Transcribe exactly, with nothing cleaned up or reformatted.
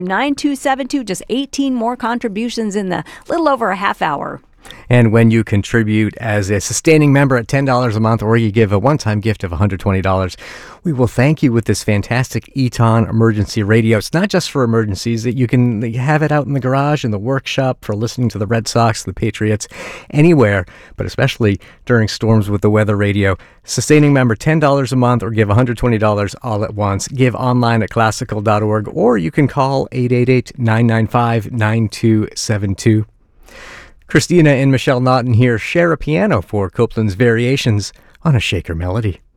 nine two seven two. Just eighteen more contributions in the little over a half hour. And when you contribute as a sustaining member at ten dollars a month, or you give a one-time gift of one hundred twenty dollars, we will thank you with this fantastic Eton emergency radio. It's not just for emergencies. That you can have it out in the garage, in the workshop, for listening to the Red Sox, the Patriots, anywhere, but especially during storms with the weather radio. Sustaining member, ten dollars a month, or give one hundred twenty dollars all at once. Give online at classical dot org, or you can call eight eight eight, nine nine five, nine two seven two. Christina and Michelle Naughton here share a piano for Copeland's Variations on a Shaker Melody.